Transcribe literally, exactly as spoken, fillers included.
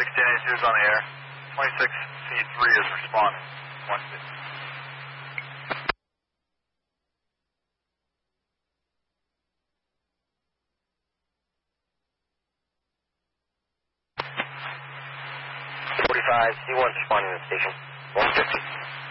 ten eighty-two is on the air. twenty-six C three is responding. one fifty. forty-five, C one responding to the station. one fifty.